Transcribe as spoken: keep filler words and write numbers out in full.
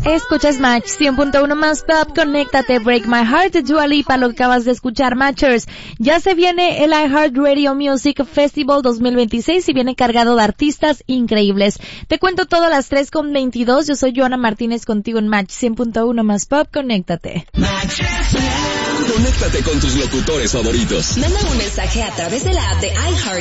Escuchas Match cien punto uno más Pop, conéctate, Break My Heart de Dua Lipa, lo que acabas de escuchar, Matchers. Ya se viene el iHeartRadio Music Festival dos mil veintiséis y viene cargado de artistas increíbles. Te cuento todo a las tres con veintidós, yo soy Joana Martínez contigo en Match cien punto uno más Pop, conéctate. Conéctate con tus locutores favoritos. Manda un mensaje a través de la app de iHeart